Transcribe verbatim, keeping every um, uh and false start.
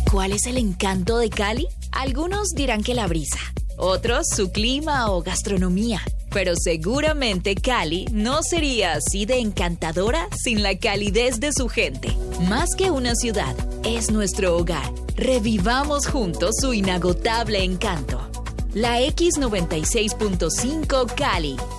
¿Cuál es el encanto de Cali? Algunos dirán que la brisa, otros su clima o gastronomía. Pero seguramente Cali no sería así de encantadora sin la calidez de su gente. Más que una ciudad, es nuestro hogar. Revivamos juntos su inagotable encanto. La X noventa y seis punto cinco Cali.